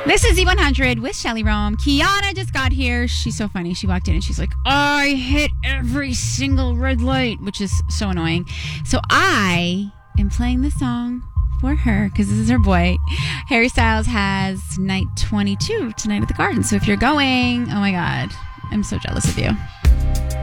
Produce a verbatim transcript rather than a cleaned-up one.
This is Z one hundred with Shelly Rome. Kiana just got here. She's so funny. She walked in and she's like, I hit every single red light, which is so annoying. So I am playing this song for her because this is her boy. Harry Styles has night twenty-two tonight at the Garden. So if you're going, oh my God, I'm so jealous of you.